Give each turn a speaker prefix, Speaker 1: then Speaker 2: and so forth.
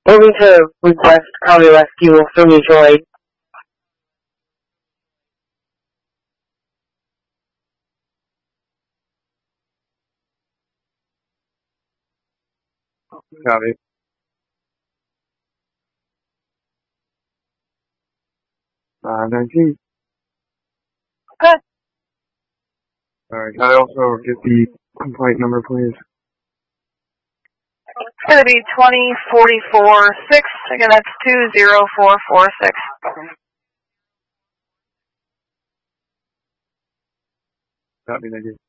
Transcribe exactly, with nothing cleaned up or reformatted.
Speaker 1: Moving to request County Rescue for mutual aid.
Speaker 2: Copy. Uh, nineteen.
Speaker 1: Good.
Speaker 2: Alright, can I also get the complaint number, please?
Speaker 3: It's going to be twenty forty-four six. Again, that's two zero four four six.
Speaker 2: Copy, thank you.